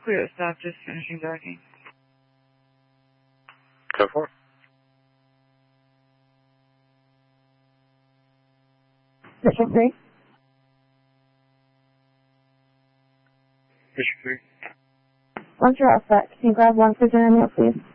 Cleo, stop, just finishing docking. Go for it. Mission 3. Mission 3. Once you're all set, can you grab one for Daniel, please?